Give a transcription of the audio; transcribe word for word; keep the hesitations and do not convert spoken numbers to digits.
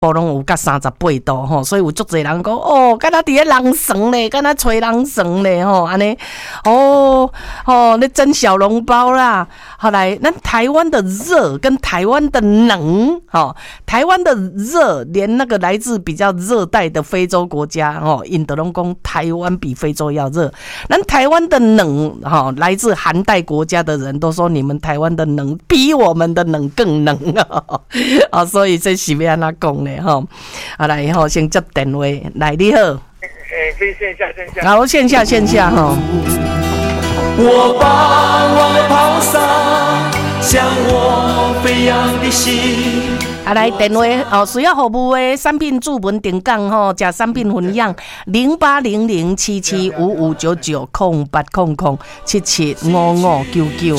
部拢有甲三十八度吼，所以有足侪人讲哦，敢若伫咧人绳咧，敢若吹人绳咧吼，安尼哦哦，咧蒸小笼包啦。后来，咱台湾的热跟台湾的冷，吼，台湾的热连那个来自比较热带的非洲国家，吼，因都拢讲台湾比非洲要热。咱台湾的冷，吼，来自寒带国家的人都说你们台湾的冷比我们的冷更冷啊！啊，所以这是要安怎讲呢？吼，啊来吼，先接电话来，你好。 诶，可以线下线下。 好，线下线下吼。 我把我抛洒，向我飞扬的心。 啊，来电话哦，需要服务的产品注文定岗吼，加产品分享零八零零七七五五九九空八空空七七五五九九。